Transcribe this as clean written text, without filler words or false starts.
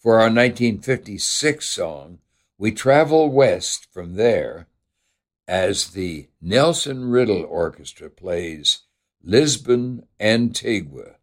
For our 1956 song, we travel west from there as the Nelson Riddle Orchestra plays Lisbon, Antigua.